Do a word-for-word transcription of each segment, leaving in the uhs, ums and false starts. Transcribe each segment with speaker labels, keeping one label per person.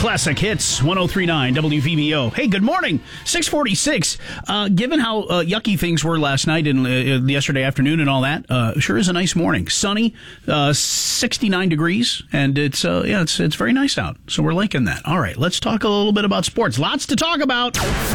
Speaker 1: Classic Hits, one oh three point nine W V B O. Hey, good morning. six forty-six. Uh, given how uh, yucky things were last night and uh, yesterday afternoon and all that, uh, sure is a nice morning. Sunny, uh, sixty-nine degrees, and it's uh, yeah, it's it's very nice out. So we're liking that. All right, let's talk a little bit about sports. Lots to talk about.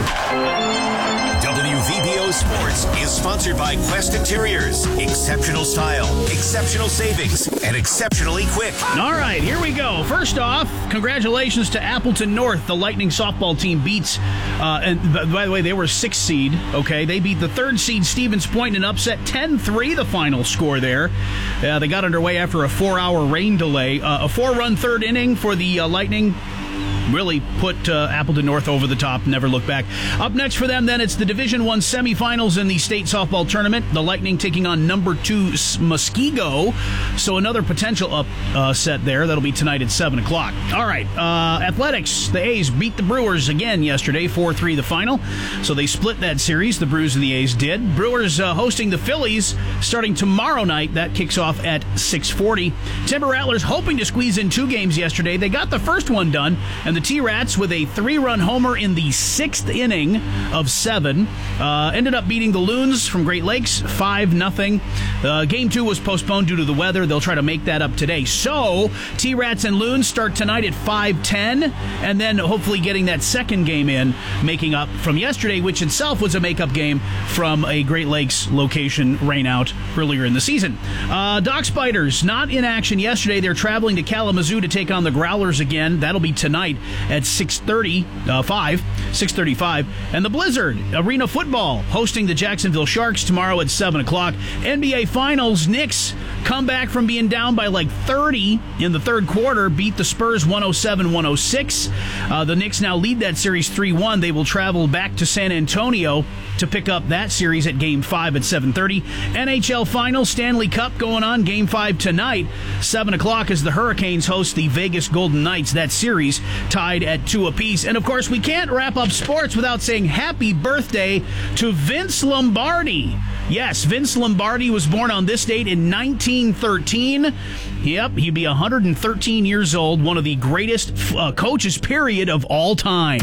Speaker 2: W V B O Sports is sponsored by Quest Interiors. Exceptional style, exceptional savings, and exceptionally quick.
Speaker 1: All right, here we go. First off, congratulations to Appleton North. The Lightning softball team beats, uh, and by the way, they were sixth seed, okay? They beat the third seed Stevens Point in an upset, ten three the final score there. Uh, they got underway after a four-hour rain delay. Uh, a four-run third inning for the uh, Lightning. Really put uh, Appleton North over the top, never look back. Up next for them, then, it's the Division One semifinals in the state softball tournament. The Lightning taking on number two Muskego. So another potential upset uh, there. That'll be tonight at seven o'clock. All right, uh, athletics. The A's beat the Brewers again yesterday, four three the final. So they split that series, the Brews and the A's did. Brewers uh, hosting the Phillies starting tomorrow night. That kicks off at six forty. Timber Rattlers hoping to squeeze in two games yesterday. They got the first one done, and the T-Rats, with a three-run homer in the sixth inning of seven, uh, ended up beating the Loons from Great Lakes five nothing. Uh, game two was postponed due to the weather. They'll try to make that up today. So, T-Rats and Loons start tonight at five ten, and then hopefully getting that second game in, making up from yesterday, which itself was a make-up game from a Great Lakes location rainout earlier in the season. Uh, Dock Spiders, not in action yesterday. They're traveling to Kalamazoo to take on the Growlers again. That'll be tonight at six thirty-five, six thirty-five. And the Blizzard Arena Football hosting the Jacksonville Sharks tomorrow at seven o'clock. N B A Finals, Knicks come back from being down by like thirty in the third quarter, beat the Spurs one oh seven one oh six. Uh, the Knicks now lead that series three one. They will travel back to San Antonio to pick up that series at Game five at seven thirty. N H L Finals, Stanley Cup going on, Game five tonight, seven o'clock, as the Hurricanes host the Vegas Golden Knights. That series tied at two apiece. And, of course, we can't wrap up sports without saying happy birthday to Vince Lombardi. Yes, Vince Lombardi was born on this date in nineteen thirteen. Yep, he'd be one hundred thirteen years old, one of the greatest uh, coaches, period, of all time.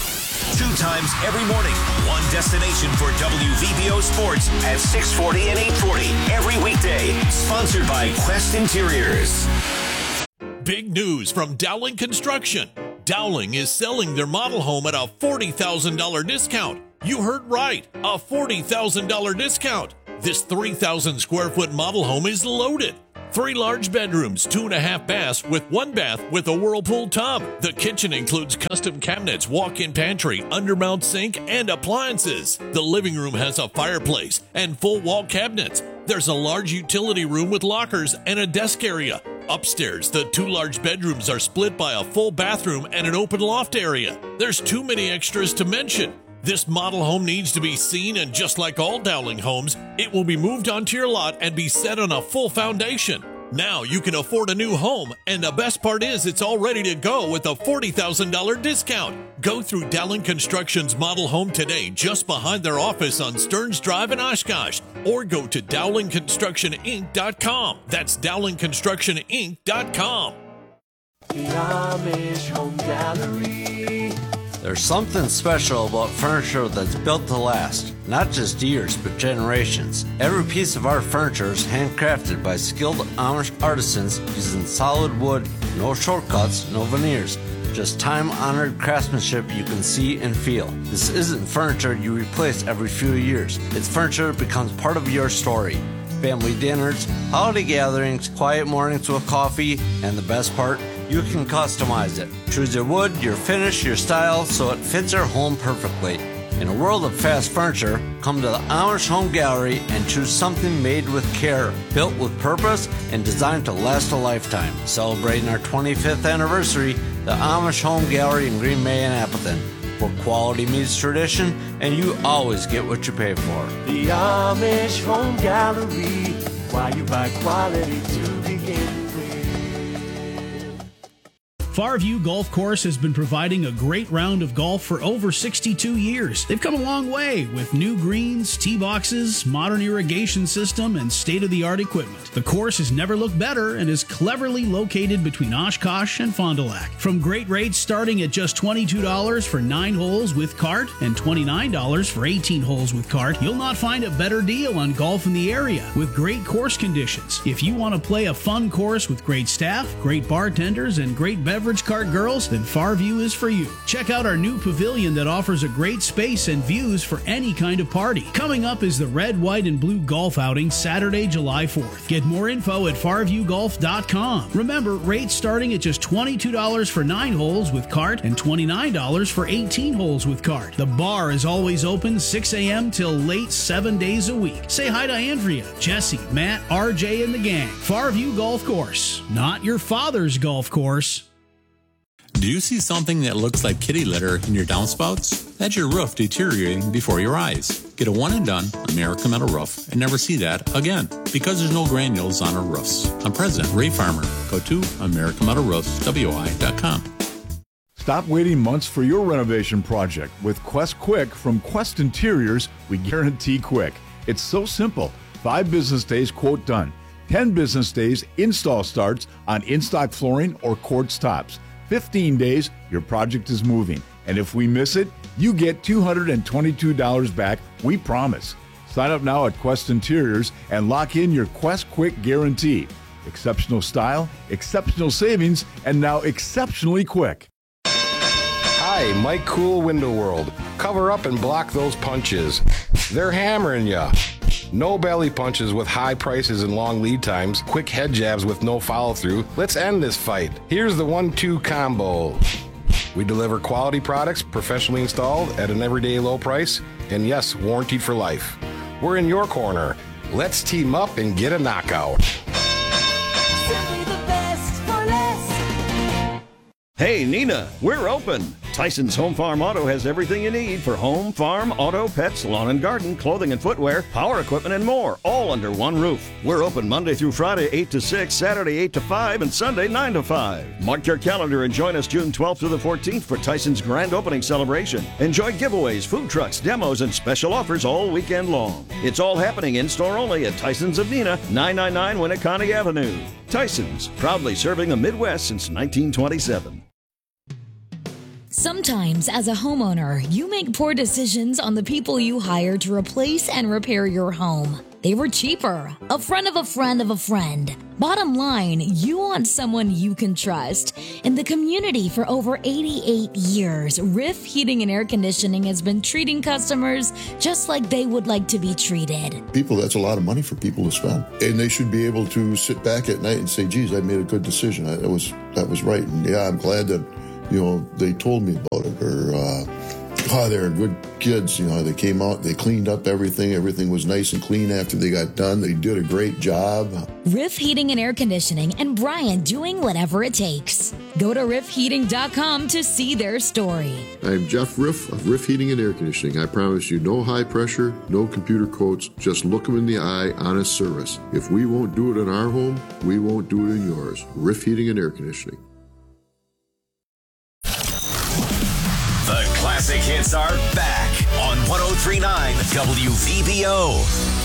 Speaker 2: Two times every morning, one destination for W V B O Sports at six forty and eight forty every weekday. Sponsored by Quest Interiors.
Speaker 3: Big news from Dowling Construction. Dowling is selling their model home at a forty thousand dollars discount. You heard right, a forty thousand dollars discount. This three thousand square foot model home is loaded. Three large bedrooms, two and a half baths with one bath with a whirlpool tub. The kitchen includes custom cabinets, walk-in pantry, undermount sink, and appliances. The living room has a fireplace and full wall cabinets. There's a large utility room with lockers and a desk area. Upstairs, the two large bedrooms are split by a full bathroom and an open loft area. There's too many extras to mention. This model home needs to be seen, and just like all Dowling homes, it will be moved onto your lot and be set on a full foundation. Now you can afford a new home, and the best part is it's all ready to go with a forty thousand dollars discount. Go through Dowling Construction's model home today just behind their office on Stearns Drive in Oshkosh, or go to Dowling Construction Inc dot com. That's Dowling Construction Inc dot com.
Speaker 4: The Amish Home Gallery.
Speaker 5: There's something special about furniture that's built to last, not just years, but generations. Every piece of our furniture is handcrafted by skilled Amish artisans using solid wood, no shortcuts, no veneers, just time-honored craftsmanship you can see and feel. This isn't furniture you replace every few years. It's furniture that becomes part of your story. Family dinners, holiday gatherings, quiet mornings with coffee, and the best part, you can customize it. Choose your wood, your finish, your style, so it fits your home perfectly. In a world of fast furniture, come to the Amish Home Gallery and choose something made with care, built with purpose, and designed to last a lifetime. Celebrating our twenty-fifth anniversary, the Amish Home Gallery in Green Bay and Appleton, where quality meets tradition, and you always get what you pay for.
Speaker 4: The Amish Home Gallery, why you buy quality to begin with.
Speaker 1: Farview Golf Course has been providing a great round of golf for over sixty-two years. They've come a long way with new greens, tee boxes, modern irrigation system, and state-of-the-art equipment. The course has never looked better and is cleverly located between Oshkosh and Fond du Lac. From great rates starting at just twenty-two dollars for nine holes with cart and twenty-nine dollars for eighteen holes with cart, you'll not find a better deal on golf in the area with great course conditions. If you want to play a fun course with great staff, great bartenders, and great beverage cart girls, then Farview is for you. Check out our new pavilion that offers a great space and views for any kind of party. Coming up is the Red, White, and Blue Golf Outing Saturday, July fourth. Get more info at farview golf dot com. Remember, rates starting at just twenty-two dollars for nine holes with cart and twenty-nine dollars for eighteen holes with cart. The bar is always open six a.m. till late seven days a week. Say hi to Andrea, Jesse, Matt, R J, and the gang. Farview Golf Course, not your father's golf course.
Speaker 6: Do you see something that looks like kitty litter in your downspouts? That's your roof deteriorating before your eyes. Get a one and done American Metal Roof and never see that again because there's no granules on our roofs. I'm President Ray Farmer. Go to American Metal Roofs W I dot com.
Speaker 7: Stop waiting months for your renovation project. With Quest Quick from Quest Interiors, we guarantee quick. It's so simple. Five business days, quote done. Ten business days, install starts on in-stock flooring or quartz tops. fifteen days, your project is moving. And if we miss it, you get two hundred twenty-two dollars back, we promise. Sign up now at Quest Interiors and lock in your Quest Quick guarantee. Exceptional style, exceptional savings, and now exceptionally quick.
Speaker 8: Hi, Mike Cool, Window World. Cover up and block those punches. They're hammering ya. No belly punches with high prices and long lead times. Quick head jabs with no follow-through. Let's end this fight. Here's the one two combo. We deliver quality products professionally installed at an everyday low price. And yes, warranted for life. We're in your corner. Let's team up and get a knockout.
Speaker 9: Simply the best for less.
Speaker 10: Hey, Nina, we're open. Tyson's Home Farm Auto has everything you need for home, farm, auto, pets, lawn and garden, clothing and footwear, power equipment, and more, all under one roof. We're open Monday through Friday, eight to six, Saturday, eight to five, and Sunday, nine to five. Mark your calendar and join us June twelfth through the fourteenth for Tyson's grand opening celebration. Enjoy giveaways, food trucks, demos, and special offers all weekend long. It's all happening in-store only at Tyson's of Nina, nine ninety-nine Winneconne Avenue. Tyson's, proudly serving the Midwest since nineteen twenty-seven.
Speaker 11: Sometimes, as a homeowner, you make poor decisions on the people you hire to replace and repair your home. They were cheaper, a friend of a friend of a friend. Bottom line, you want someone you can trust. In the community for over eighty-eight years, Riff Heating and Air Conditioning has been treating customers just like they would like to be treated.
Speaker 12: People, that's a lot of money for people to spend. And they should be able to sit back at night and say, geez, I made a good decision. I, that was that was right. And yeah, I'm glad that, you know, they told me about it, or, uh, oh, they're good kids. You know, they came out, they cleaned up everything. Everything was nice and clean after they got done. They did a great job.
Speaker 11: Riff Heating and Air Conditioning and Brian doing whatever it takes. Go to riff heating dot com to see their story.
Speaker 12: I'm Jeff Riff of Riff Heating and Air Conditioning. I promise you no high pressure, no computer quotes, just look them in the eye, honest service. If we won't do it in our home, we won't do it in yours. Riff Heating and Air Conditioning.
Speaker 2: The classic hits are back on one oh three point nine W V B O.